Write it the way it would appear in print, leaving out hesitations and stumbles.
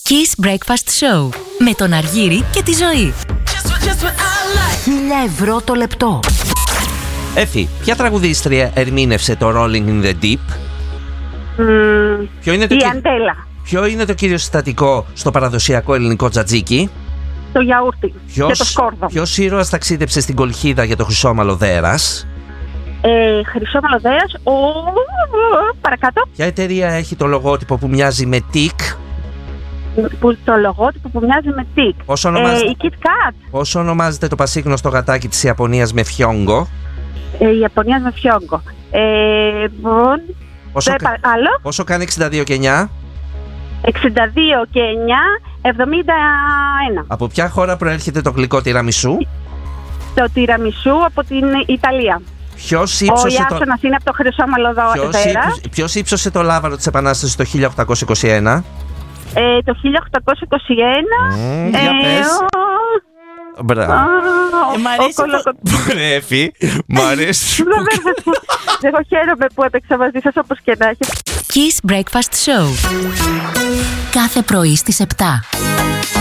Kiss Breakfast Show με τον Αργύρη και τη Ζωή. 1.000 ευρώ το λεπτό. Έφη, ποια τραγουδίστρια ερμήνευσε το Rolling in the Deep? Η Αντέλα. Ποιο είναι το κύριο συστατικό στο παραδοσιακό ελληνικό τζατζίκι? Το γιαούρτι και το σκόρδο. Ποιος ήρωας ταξίδεψε στην Κολχίδα για το χρυσόμαλο δέρας? Χρυσόμαλο δέρας. Παρακάτω. Ποια εταιρεία έχει το λογότυπο που μοιάζει με τικ? Το λογότυπο που μοιάζει με τικ. Η Kit Kat. Πώς ονομάζεται το πασίγνωστο γατάκι της Ιαπωνίας με φιόγκο? Η Ιαπωνία με φιόγκο. Πόσο κάνει 62 και 9? 62 και 9, 71. Από ποια χώρα προέρχεται το γλυκό τιραμισού? Το τιραμισού από την Ιταλία. Ποιος ύψωσε ο Ιάσονας είναι από το χρυσόμαλο δέρας. Ποιος ύψωσε το λάβαρο της Επανάστασης το 1821? Το 1821. Για πες. Μπράβο. Μ' αρέσει Εφη, μ' αρέσει. Εγώ χαίρομαι που έπαιξα μαζί σας όπως και να έχει. Kiss Breakfast Show. Κάθε πρωί στις 7.